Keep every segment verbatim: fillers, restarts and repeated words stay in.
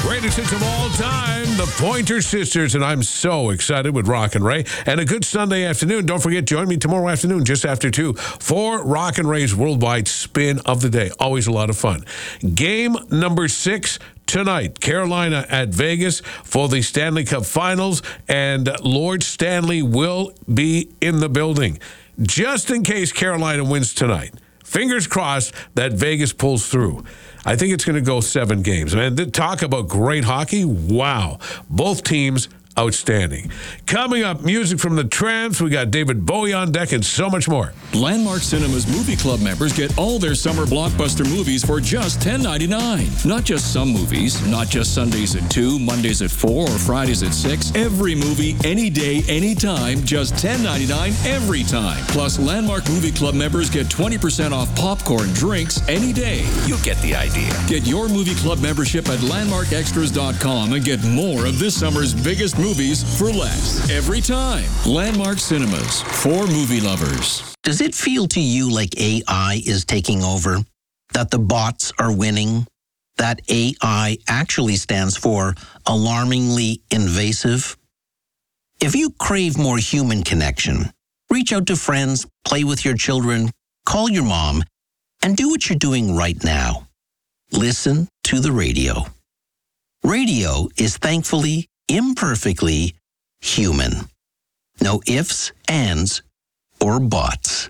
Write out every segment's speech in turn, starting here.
Greatest hits of all time, the Pointer Sisters, and I'm so excited with Rock and Ray. And a good Sunday afternoon. Don't forget, join me tomorrow afternoon, just after two, for Rock and Ray's Worldwide Spin of the Day. Always a lot of fun. Game number six tonight, Carolina at Vegas for the Stanley Cup Finals, and Lord Stanley will be in the building. Just in case Carolina wins tonight, fingers crossed that Vegas pulls through. I think it's going to go seven games. Man, talk about great hockey. Wow. Both teams outstanding. Coming up, music from the Tramps. We got David Bowie on deck and so much more. Landmark Cinemas Movie Club members get all their summer blockbuster movies for just ten ninety-nine. Not just some movies, not just Sundays at two, Mondays at four, or Fridays at six. Every movie, any day, anytime, just ten ninety-nine every time. Plus, Landmark Movie Club members get twenty percent off popcorn drinks any day. You get the idea. Get your movie club membership at landmark extras dot com and get more of this summer's biggest movies for less every time. Landmark Cinemas, for movie lovers. Does it feel to you like A I is taking over? That the bots are winning? That A I actually stands for alarmingly invasive? If you crave more human connection, reach out to friends, play with your children, call your mom, and do what you're doing right now. Listen to the radio. Radio is thankfully, imperfectly human. No ifs, ands, or buts.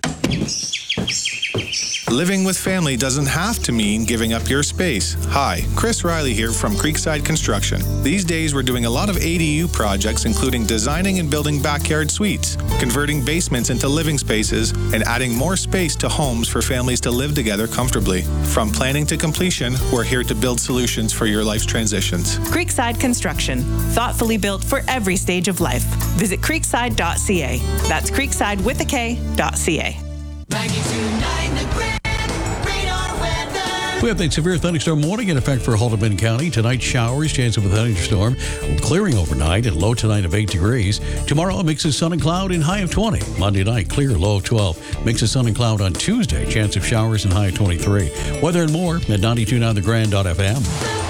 Living with family doesn't have to mean giving up your space. Hi, Chris Riley here from Creekside Construction. These days we're doing a lot of A D U projects, including designing and building backyard suites, converting basements into living spaces, and adding more space to homes for families to live together comfortably. From planning to completion, we're here to build solutions for your life's transitions. Creekside Construction, thoughtfully built for every stage of life. Visit creekside dot c a. That's creekside with a K, dot c a. We have a severe thunderstorm warning in effect for Haldeman County. Tonight, showers, chance of a thunderstorm, clearing overnight and low tonight of eight degrees. Tomorrow, a mix of sun and cloud and high of twenty. Monday night, clear, low of twelve. Mix of sun and cloud on Tuesday, chance of showers and high of twenty-three. Weather and more at ninety-two point nine the grand dot f m.